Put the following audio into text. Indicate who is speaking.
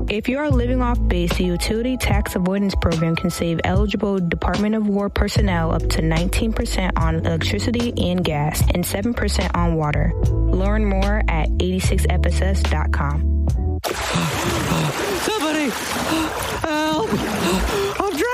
Speaker 1: If you are living off base, the Utility Tax Avoidance Program can save eligible Department of War personnel up to 19% on electricity and gas and 7% on water. Learn more at 86fss.com.
Speaker 2: Somebody! Help! I'm